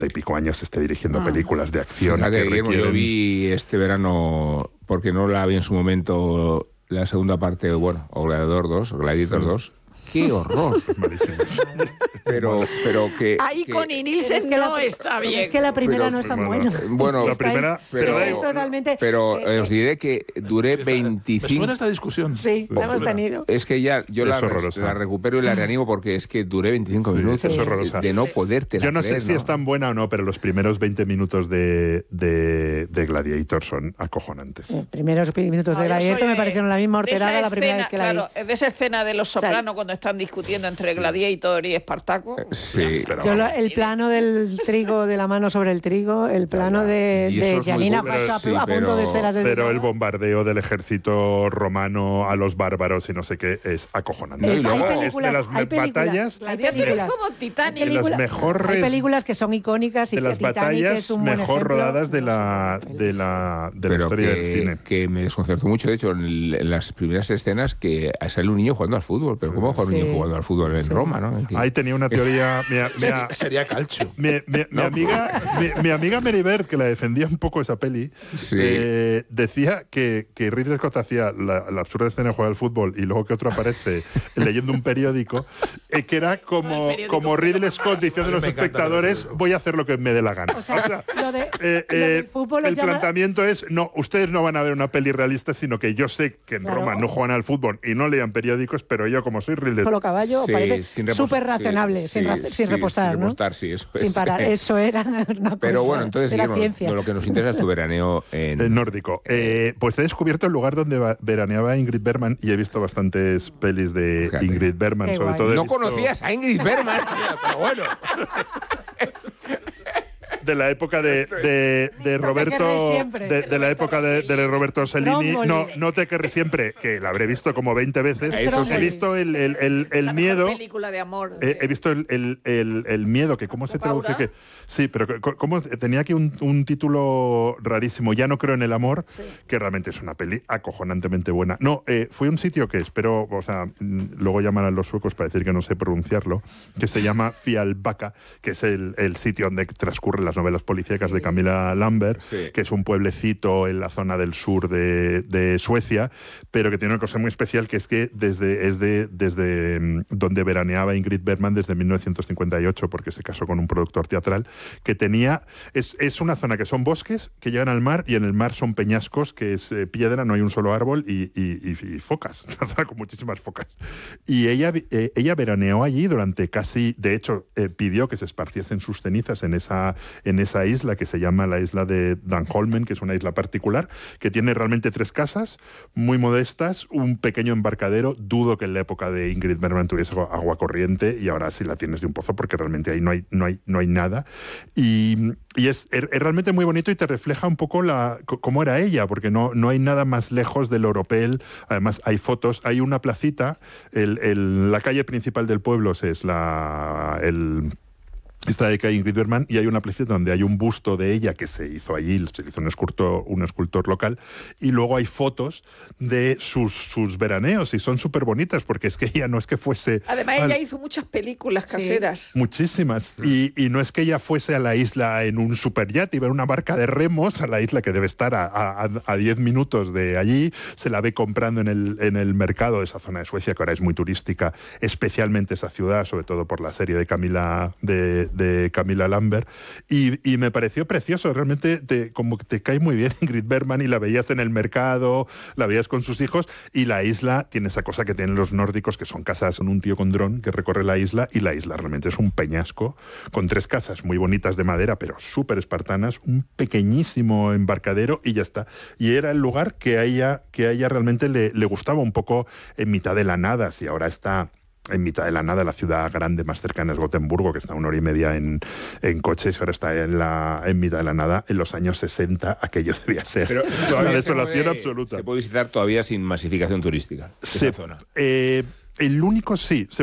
y pico años esté dirigiendo películas de acción. Fíjate, que Guillermo, yo vi este verano, porque no la vi en su momento, la segunda parte, bueno, o Gladiator 2. ¡Qué horror! pero que... Ahí que, Connie Nielsen no está bien. Es que la primera no es tan buena. Bueno, la primera... Es totalmente... Pero os diré que duré 25... Me suena esta discusión. Sí, la hemos tenido. Es que ya yo la recupero y la reanimo porque es que duré 25 minutos es horrorosa. de no poderte Yo no sé si es tan buena o no, pero los primeros 20 minutos de Gladiator son acojonantes. Los primeros minutos de Gladiator me parecieron la misma horterada la primera vez que la vi. Claro, de esa escena de Los Sopranos cuando están discutiendo entre Gladiator y Espartaco. Sí, pero el plano del trigo, de la mano sobre el trigo, el plano de Giannina Faccia a punto de ser asesinada. Pero el bombardeo del ejército romano a los bárbaros y no sé qué es acojonante. Hay películas que son icónicas y de que las Titanic batallas es un buen mejor ejemplo. rodadas de la historia del cine. Que me desconcertó mucho, de hecho, en las primeras escenas que sale un niño jugando al fútbol. Pero ¿cómo juega un niño jugando al fútbol en Roma, no? Ahí tenía una teoría... Sería calcio. Mi amiga Mary Bird, que la defendía un poco esa peli, decía que Ridley Scott hacía la absurda escena de jugar al fútbol y luego que otro aparece leyendo un periódico, que era como Ridley Scott diciendo a los espectadores, voy a hacer lo que me dé la gana. O sea, el fútbol el planteamiento es, no, ustedes no van a ver una peli realista, sino que yo sé que en Roma no juegan al fútbol y no leían periódicos, pero yo como soy Ridley Scott... caballo parece súper razonable, sin repostar, ¿no? Sí, eso es. Sin parar, eso era una cosa. Pero bueno, entonces, Guillermo, lo que nos interesa es tu veraneo en nórdico. Pues he descubierto el lugar donde veraneaba Ingrid Bergman y he visto bastantes pelis de Ingrid Bergman. Qué sobre guay. todo ¿No conocías a Ingrid Bergman? Pero bueno. De la época de Roberto, de la época de Roberto Sellini, no te querré siempre, que la habré visto como 20 veces. He visto el miedo. Película de amor. He visto el miedo, que cómo se traduce que sí, pero como tenía aquí un título rarísimo, Ya no creo en el amor, que realmente es una peli acojonantemente buena. No, fue un sitio que espero, o sea, luego llamarán los suecos para decir que no sé pronunciarlo, que se llama Fialbacka, que es el sitio donde transcurren las novelas policíacas de Camilla Lambert, que es un pueblecito en la zona del sur de Suecia, pero que tiene una cosa muy especial, que es que desde donde veraneaba Ingrid Bergman desde 1958, porque se casó con un productor teatral, que tenía... Es una zona que son bosques que llegan al mar, y en el mar son peñascos, que es piedra, no hay un solo árbol, y focas, una zona con muchísimas focas. Y ella veraneó allí durante casi... De hecho, pidió que se esparciesen sus cenizas en esa isla que se llama la isla de Danholmen, que es una isla particular, que tiene realmente 3 casas muy modestas, un pequeño embarcadero. Dudo que en la época de Ingrid Bergman tuviese agua corriente, y ahora sí la tienes de un pozo, porque realmente ahí no hay nada. Y es realmente muy bonito y te refleja un poco cómo era ella, porque no hay nada más lejos del Oropel. Además hay fotos, hay una placita, la calle principal del pueblo es esta de Ingrid Bergman, y hay una placita donde hay un busto de ella que se hizo allí, se hizo un escultor local, y luego hay fotos de sus veraneos, y son súper bonitas, porque es que ella no es que fuese... Además, ella hizo muchas películas caseras. Muchísimas, y no es que ella fuese a la isla en un superyate, iba en una barca de remos a la isla, que debe estar a 10 minutos de allí. Se la ve comprando en el mercado de esa zona de Suecia, que ahora es muy turística, especialmente esa ciudad, sobre todo por la serie de Camilla Lambert, y me pareció precioso, realmente como que te cae muy bien Ingrid Bergman, y la veías en el mercado, la veías con sus hijos, y la isla tiene esa cosa que tienen los nórdicos, que son casas, son un tío con dron que recorre la isla, y la isla realmente es un peñasco con 3 casas muy bonitas de madera, pero súper espartanas, un pequeñísimo embarcadero, y ya está. Y era el lugar que a ella realmente le gustaba, un poco en mitad de la nada. Si ahora está en mitad de la nada, la ciudad grande más cercana es Gotemburgo, que está a 1 hora y media en coches, y ahora está en mitad de la nada. En los años 60 aquello debía ser una desolación absoluta. Se puede visitar todavía sin masificación turística esa zona. El único, sí,